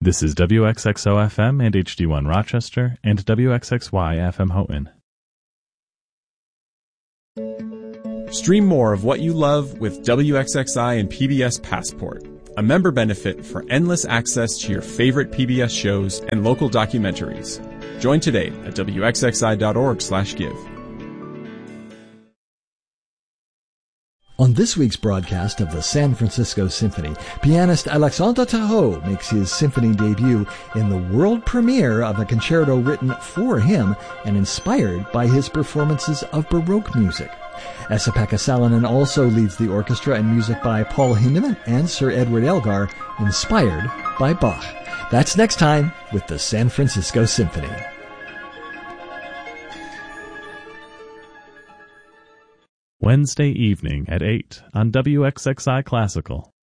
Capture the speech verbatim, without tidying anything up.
This is W X X O F M and H D one Rochester and W X X Y F M Houghton. Stream more of what you love with W X X I and P B S Passport, a member benefit for endless access to your favorite P B S shows and local documentaries. Join today at W X X I dot org slash give. On this week's broadcast of the San Francisco Symphony, pianist Alexandre Tarot makes his symphony debut in the world premiere of a concerto written for him and inspired by his performances of Baroque music. Esa-Pekka Salonen also leads the orchestra and music by Paul Heinemann and Sir Edward Elgar, inspired by Bach. That's next time with the San Francisco Symphony. Wednesday evening at eight on W X X I Classical.